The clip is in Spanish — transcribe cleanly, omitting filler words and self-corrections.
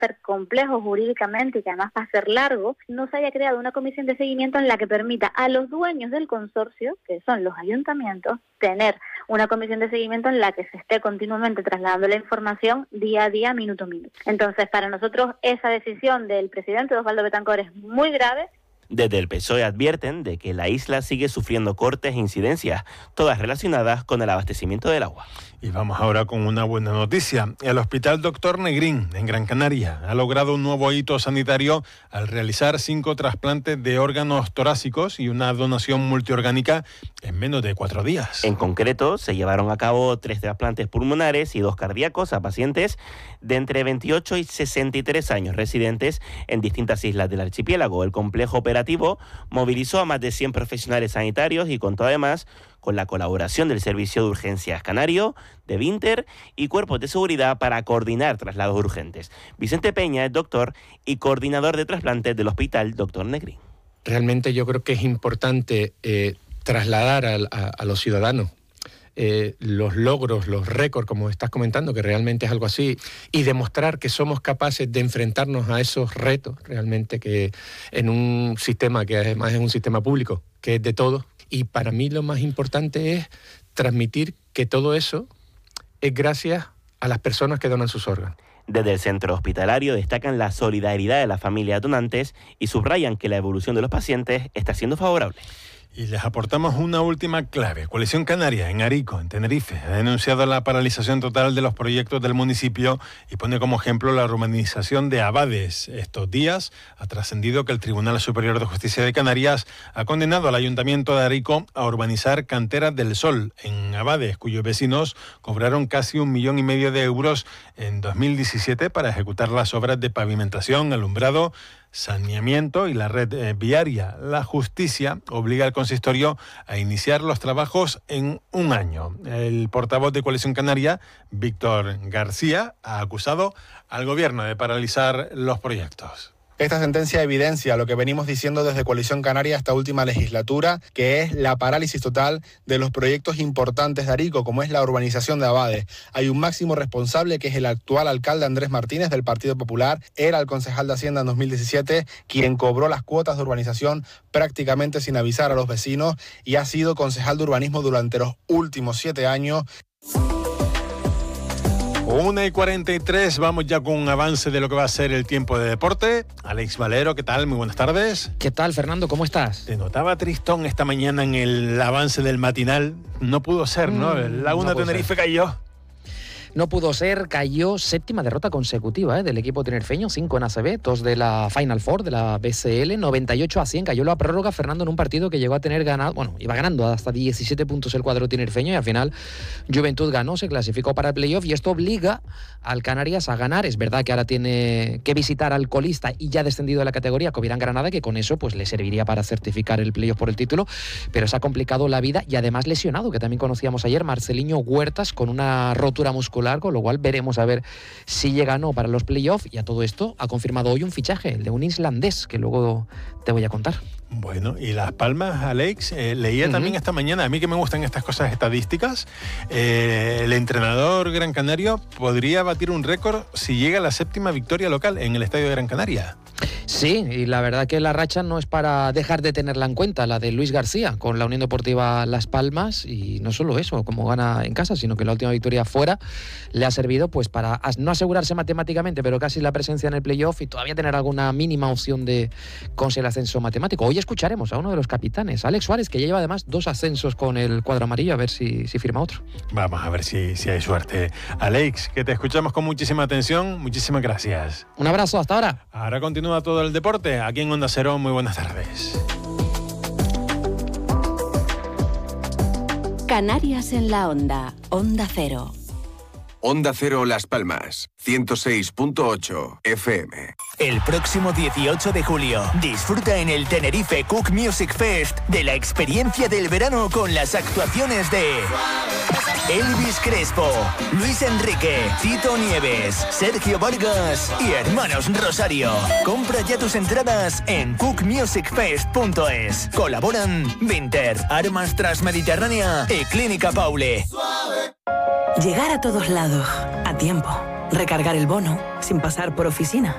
ser complejo jurídicamente y que además va a ser largo, no se haya creado una comisión de seguimiento en la que permita a los dueños del consorcio, que son los ayuntamientos, tener una comisión de seguimiento en la que se esté continuamente trasladando la información día a día, minuto a minuto. Entonces, para nosotros esa decisión del presidente Osvaldo Betancor es muy grave. Desde el PSOE advierten de que la isla sigue sufriendo cortes e incidencias, todas relacionadas con el abastecimiento del agua. Y vamos ahora con una buena noticia. El Hospital Dr. Negrín, en Gran Canaria, ha logrado un nuevo hito sanitario al realizar 5 trasplantes de órganos torácicos y una donación multiorgánica en menos de 4 días. En concreto, se llevaron a cabo 3 trasplantes pulmonares y 2 cardíacos a pacientes de entre 28 y 63 años residentes en distintas islas del archipiélago. El complejo operativo movilizó a más de 100 profesionales sanitarios y contó además con la colaboración del Servicio de Urgencias Canario, de Vinter y cuerpos de seguridad para coordinar traslados urgentes. Vicente Peña es doctor y coordinador de trasplantes del Hospital Dr. Negrín. Realmente yo creo que es importante trasladar a los ciudadanos los logros, los récords, como estás comentando, que realmente es algo así, y demostrar que somos capaces de enfrentarnos a esos retos, realmente, que en un sistema que además es un sistema público, que es de todos. Y para mí lo más importante es transmitir que todo eso es gracias a las personas que donan sus órganos. Desde el centro hospitalario destacan la solidaridad de las familias donantes y subrayan que la evolución de los pacientes está siendo favorable. Y les aportamos una última clave. Coalición Canaria, en Arico, en Tenerife, ha denunciado la paralización total de los proyectos del municipio y pone como ejemplo la urbanización de Abades. Estos días ha trascendido que el Tribunal Superior de Justicia de Canarias ha condenado al Ayuntamiento de Arico a urbanizar Canteras del Sol en Abades, cuyos vecinos cobraron casi 1,5 millones de euros en 2017 para ejecutar las obras de pavimentación, alumbrado, saneamiento y la red viaria. La justicia obliga al consistorio a iniciar los trabajos en 1 año. El portavoz de Coalición Canaria, Víctor García, ha acusado al gobierno de paralizar los proyectos. Esta sentencia evidencia lo que venimos diciendo desde Coalición Canaria esta última legislatura, que es la parálisis total de los proyectos importantes de Arico, como es la urbanización de Abades. Hay un máximo responsable, que es el actual alcalde Andrés Martínez, del Partido Popular. Era el concejal de Hacienda en 2017, quien cobró las cuotas de urbanización prácticamente sin avisar a los vecinos, y ha sido concejal de urbanismo durante los últimos 7 años. 1:43, vamos ya con un avance de lo que va a ser el tiempo de deporte. Alex Valero, ¿qué tal? Muy buenas tardes. ¿Qué tal, Fernando? ¿Cómo estás? Te notaba tristón esta mañana en el avance del matinal. No pudo ser, ¿no? El Laguna Tenerife cayó. No pudo ser, cayó 7ª derrota consecutiva del equipo tinerfeño, 5 en ACB, 2 de la Final Four de la BCL, 98-100, cayó la prórroga, Fernando, en un partido que llegó a tener ganado, iba ganando hasta 17 puntos el cuadro tinerfeño, y al final Juventud ganó, se clasificó para el playoff, y esto obliga al Canarias a ganar. Es verdad que ahora tiene que visitar al colista y ya descendido de la categoría, Covirán Granada, que con eso pues le serviría para certificar el playoff por el título, pero se ha complicado la vida, y además lesionado, que también conocíamos ayer, Marceliño Huertas, con una rotura muscular, con lo cual veremos a ver si llega o no para los playoffs. Y a todo esto ha confirmado hoy un fichaje, el de un islandés, que luego te voy a contar. Bueno, y Las Palmas, Alex, leía también esta mañana, a mí que me gustan estas cosas estadísticas, el entrenador gran canario podría batir un récord si llega a la 7ª victoria local en el Estadio de Gran Canaria. Sí, y la verdad que la racha no es para dejar de tenerla en cuenta, la de Luis García con la Unión Deportiva Las Palmas, y no solo eso, como gana en casa, sino que la última victoria fuera le ha servido pues para no asegurarse matemáticamente, pero casi la presencia en el playoff y todavía tener alguna mínima opción de conseguir el ascenso matemático. Hoy escucharemos a uno de los capitanes, Alex Suárez, que ya lleva además 2 ascensos con el cuadro amarillo, a ver si firma otro. Vamos a ver si hay suerte. Alex, que te escuchamos con muchísima atención, muchísimas gracias. Un abrazo, hasta ahora. Ahora continúa todo el deporte aquí en Onda Cero. Muy buenas tardes. Canarias en la Onda, Onda Cero. Onda Cero Las Palmas, 106.8 FM. El próximo 18 de julio, disfruta en el Tenerife Cook Music Fest de la experiencia del verano con las actuaciones de Elvis Crespo, Luis Enrique, Tito Nieves, Sergio Vargas y Hermanos Rosario. Compra ya tus entradas en cookmusicfest.es. Colaboran Vinter, Armas Transmediterránea y Clínica Paule. Llegar a todos lados, a tiempo. Recargar el bono, sin pasar por oficina.